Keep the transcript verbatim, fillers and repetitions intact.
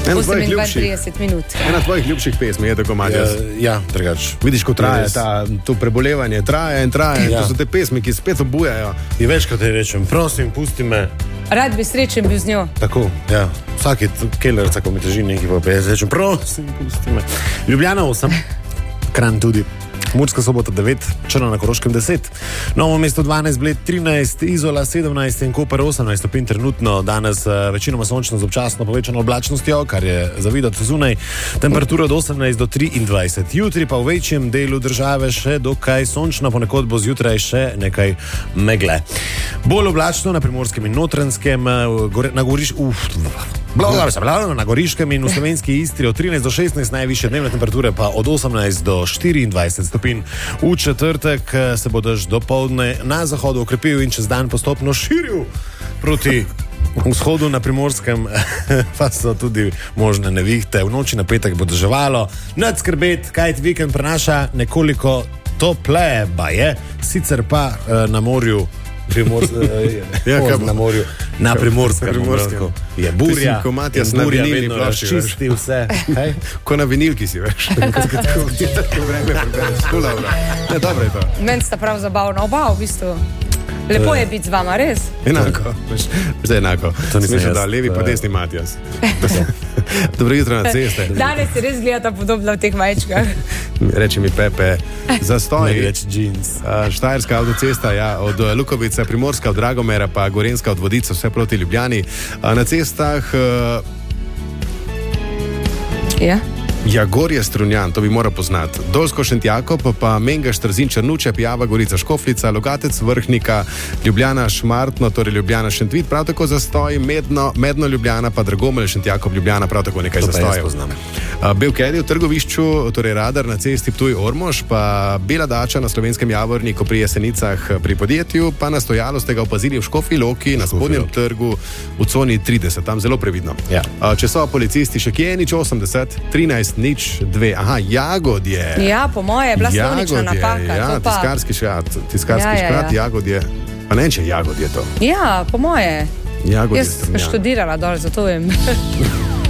osemintrideset minut. Ena tvojih ljubših pesmi je tako, Matjas. Ja, ja drugač. Vidiš, ko traja ta, to prebolevanje, traja in traja. Ja. To so te pesmi, ki spet obujajo. In večkrat te rečem, prosim, pusti me. Rad bi srečen bil z njo. Tako, ja. Vsaki kelerca, ko mi teži nekaj pa pes, rečem, prosim, pusti me. Ljubljana osem, Kranj tudi. Murska Sobota devet, Črna na Koroškem deset, Novo mesto dvanajst, Bled trinajst, Izola sedemnajst in Koper osemnajst stopinj trenutno. Danes večinoma sončno z občasno povečano oblačnostjo, kar je za videti zunaj. Temperatura od osemnajst do triindvajset. Jutri pa v večjem delu države še dokaj sončno, ponekod bo zjutraj še nekaj megle. Bolj oblačno na Primorskem in Notranjskem, na Goriškem, uf, na Goriškem in v slovenski Istri od trinajst do šestnajst, najvišje dnevne temperature pa od osemnajst do štiriindvajset stopinj. V četrtek se bo dež dopoldne na zahodu okrepil in čez dan postopno širil proti vzhodu. Na Primorskem pa so tudi možne nevihte. V noči na petek bo deževalo, nad skrbet, kaj vikend prenaša nekoliko tople, baje, sicer pa na morju Primors, ja, na morju, na Primorskem, Primorskem. Je burja, ko Matjas na burja vedno razčisti vse. Hej? Ko na vinilki si, veš. Tako vreme prebereš. Ne, dobro je to. Meni sta prav zabavna oba, v bistvu. Lepo je biti z vama, res? Enako, zdaj enako. Smišljam, da levi pa desni Matjas. Dobro jutro na ceste. Danes se res gledata podobno v teh majčkah. Reči mi Pepe, zastoj. Ne reči jeans. Štajerska avtocesta, ja, od Lukovice, Primorska od Dragomera, pa Gorenjska od Vodica, vse proti Ljubljani. Na cestah... Ja. Jagorje Strunjan, to bi moral poznati. Dolsko Šentjakov, pa Mengaš, Trzin, Črnuče, Pijava, Gorica, Škofljica, Logatec, Vrhnika, Ljubljana, Šmartno, torej Ljubljana, Šentvid, prav tako zastoj, Medno, Medno Ljubljana, pa Dragomelj, Šentjakov, Ljubljana, prav tako nekaj zastojev. Belkedi v Trgovišču, torej Radar na cesti Ptuj-Ormož, pa Bela dača na Slovenskem Javorniku pri Jesenicah pri podjetju, pa na stojalo ste ga opazili v Škofji Loki, na spodnjem trgu v coni trideset, tam zelo previdno. Ja. Če so policisti še kje, nič osemdeset, trinajst, nič dve. Aha, Jagodje. Ja, po moje je bila slovnična napaka. Ja, pa... tiskarski škrat, tiskarski ja, ja, škrat, ja. Jagodje. Pa ne, če Jagodje to. Ja, po moje. Jagodje Jaz sem študirala dol, zato vem.